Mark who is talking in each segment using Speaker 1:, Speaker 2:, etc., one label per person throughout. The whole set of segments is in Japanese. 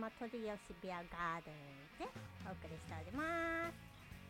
Speaker 1: 山鳥吉ビアガーデンでお送りしております。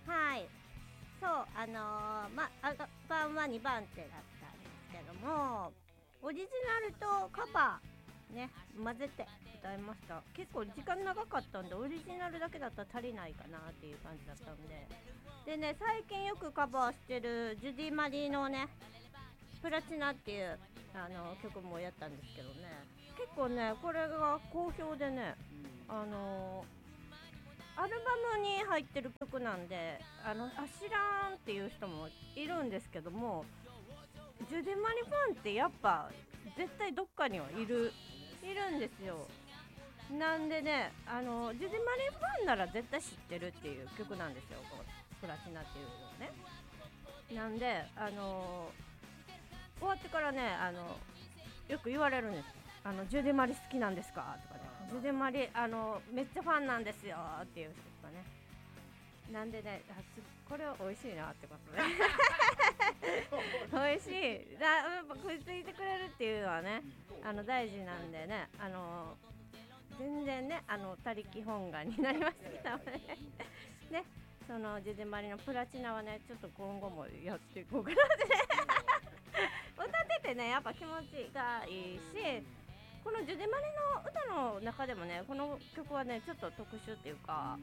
Speaker 1: はい、そう、アルバムは2番手だったんですけども、オリジナルとカバーね混ぜて歌いました。結構時間長かったんで、オリジナルだけだったら足りないかなっていう感じだったんで、でね、最近よくカバーしてるジュディ・マリーのねプラチナっていう曲もやったんですけどね、結構ねこれが好評でね、アルバムに入ってる曲なんで、知らんっていう人もいるんですけども、ジュディ・マリファンってやっぱ絶対どっかにはいるんですよ。なんでね、ジュディ・マリファンなら絶対知ってるっていう曲なんですよ、こうプラチナっていうのね。なんで終わってからね、よく言われるんです。ジュディマリ好きなんですかとかね、ジュディマリめっちゃファンなんですよっていう人とかね。なんでね、これは美味しいなってことで美味しいやっぱ食いついてくれるっていうのはね大事なんでね、全然ね他力本願になりましたのでね、そのジュディマリのプラチナはね、ちょっと今後もやっていこうかなってね歌っててね、やっぱ気持ちがいいし、このジュディマリの歌の中でもね、この曲はねちょっと特殊っていうか、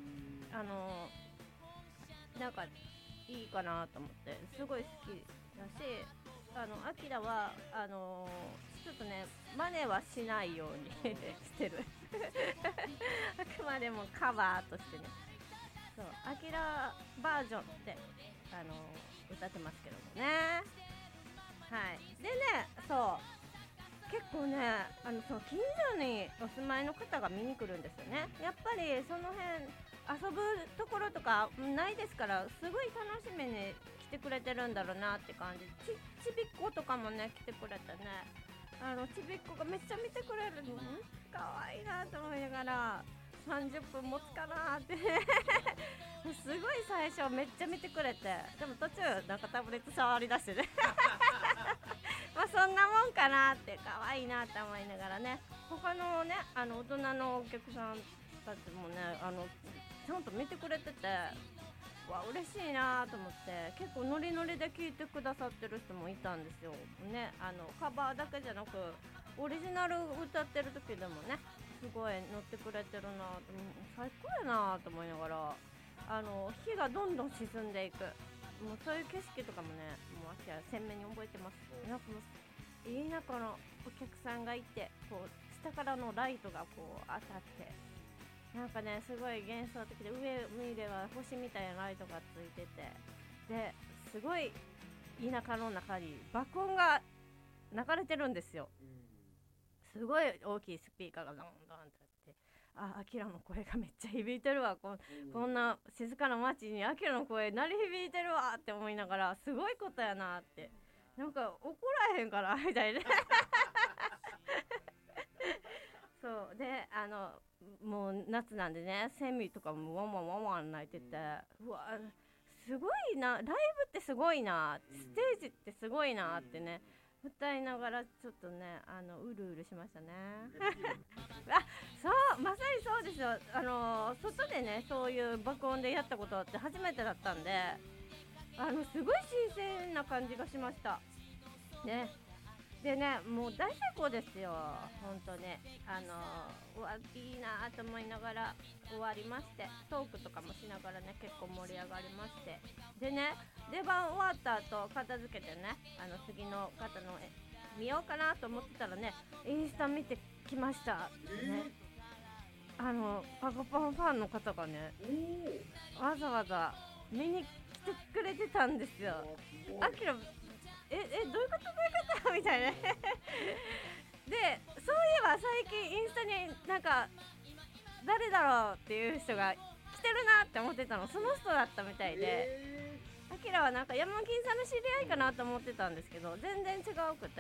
Speaker 1: なんかいいかなと思ってすごい好きだし、アキラはちょっとね真似はしないようにしてるあくまでもカバーとしてね、そうアキラバージョンで歌ってますけどもね。はい。でね、そう結構ねそう近所にお住まいの方が見に来るんですよね。やっぱりその辺遊ぶところとかないですから、すごい楽しみに来てくれてるんだろうなって感じ。ちびっ子とかもね来てくれてね、ちびっ子がめっちゃ見てくれるのかわいいなと思いながら、30分持つかなってすごい最初めっちゃ見てくれて、でも途中なんかタブレット触り出してねまあそんなもんかなって、可愛いなって思いながらね、他のね大人のお客さんたちもねちゃんと見てくれてて、わ嬉しいなと思って、結構ノリノリで聴いてくださってる人もいたんですよね。カバーだけじゃなくオリジナル歌ってる時でもねすごい乗ってくれてるなと、最高やなと思いながら、日がどんどん沈んでいく、もうそういう景色とかもね、もう私は鮮明に覚えてます。なんかもういいな、このお客さんがいて、こう下からのライトがこう当たって、なんかねすごい幻想的で、上見れば星みたいなライトがついてて、ですごい田舎の中に爆音が流れてるんですよ。すごい大きいスピーカーがドンドンってあって、アキラの声がめっちゃ響いてるわ、こんな静かな街にアキラの声鳴り響いてるわって思いながら、すごいことやなって、なんか怒らへんからみたいなそうでもう夏なんでね、セミとかもワンワンワンワン鳴いてて、うわすごいな、ライブってすごいな、ステージってすごいなってね、歌いながらちょっとねうるうるしましたねそうまさにそうですよ。外でねそういう爆音でやったことって初めてだったんで、すごい新鮮な感じがしましたね。でね、もう大成功ですよ本当ね。うわいいなと思いながら終わりまして、トークとかもしながらね結構盛り上がりまして、でね出番終わった後片付けてね次の方の見ようかなと思ってたらね、インスタ見てきましたね。パコパンファンの方がねわざわざ見に来てくれてたんですよ。あきらどういうことみたいなで、そういえば最近インスタになんか誰だろうっていう人が来てるなって思ってたの、その人だったみたいで、アキラはなんか山金さんの知り合いかなと思ってたんですけど、全然違うくて、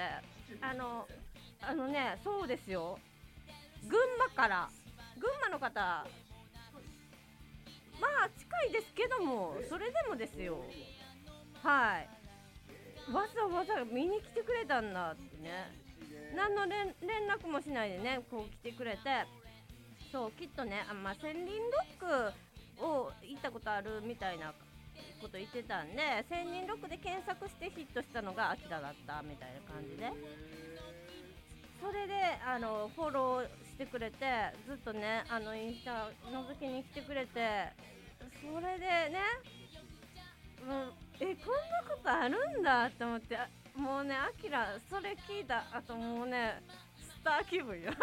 Speaker 1: ね、そうですよ、群馬の方、まあ近いですけども、それでもですよ、はい、わざわざ見に来てくれたんだってね、何の連絡もしないでねこう来てくれて、 そうきっとね、千人ロックを行ったことあるみたいなこと言ってたんで、千人ロックで検索してヒットしたのがアキラだったみたいな感じで、それでフォローしてくれて、ずっとねインスタ覗きに来てくれて、それでね、こんなことあるんだって思って、もうねアキラそれ聞いた後もうねスター気分よ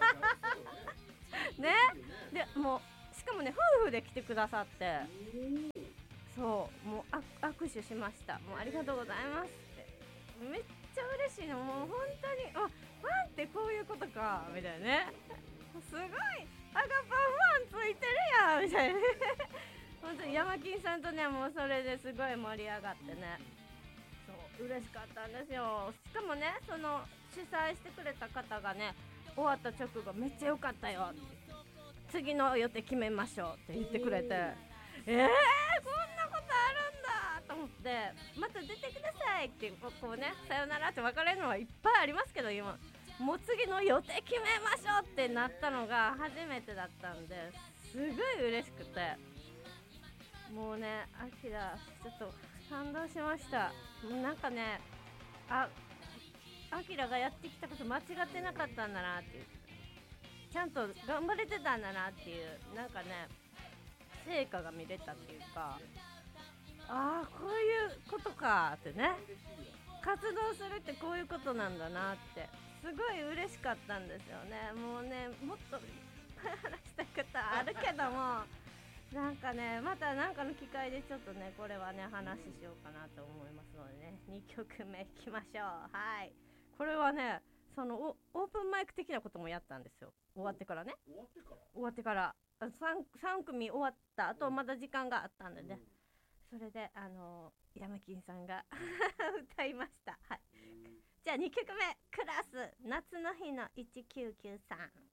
Speaker 1: ね。でもうしかもね夫婦で来てくださって、そうもう握手しました。もうありがとうございますって、めっちゃ嬉しいの。もう本当にファンってこういうことかみたいなね。すごいアガパンファンついてるやんみたいなね本当にヤマキンさんとね、もうそれですごい盛り上がってね、そう嬉しかったんですよ。しかもね、その主催してくれた方がね、終わった直後めっちゃ良かったよって、次の予定決めましょうって言ってくれて、こんなことあるんだと思って、また出てくださいってこうね、さよならって別れるのはいっぱいありますけど、今もう次の予定決めましょうってなったのが初めてだったんで、すごい嬉しくて、もうねアキラちょっと感動しました。もうなんかね、アキラがやってきたこと間違ってなかったんだなっていう、ちゃんと頑張れてたんだなっていう、なんかね成果が見れたっていうか、こういうことかってね、活動するってこういうことなんだなって、すごい嬉しかったんですよね。もうねもっと話したいことあるけども、なんかねまた何かの機会でちょっとねこれはね話しようかなと思いますのでね、2曲目いきましょう。はい、これはねそのオープンマイク的なこともやったんですよ。終わってからね、終わってから 3組終わったあとまだ時間があったんでね、それでヤマキンさんが歌いました。はい、じゃあ2曲目、クラス夏の日の1993。